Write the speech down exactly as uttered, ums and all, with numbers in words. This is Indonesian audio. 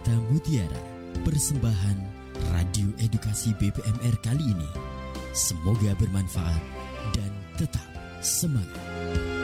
Kata Mutiara, persembahan Radio Edukasi B P M R kali ini. Semoga bermanfaat dan tetap semangat.